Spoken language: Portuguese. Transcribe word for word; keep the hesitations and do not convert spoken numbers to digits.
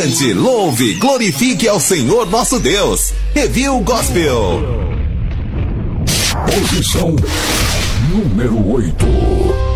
Cante, louve, glorifique ao Senhor nosso Deus. Review Gospel. Posição número oito.